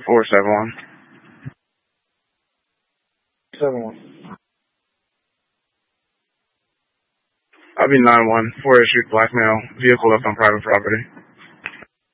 471. 71. I'll be 9-1. 4 issue black male. Vehicle left on private property.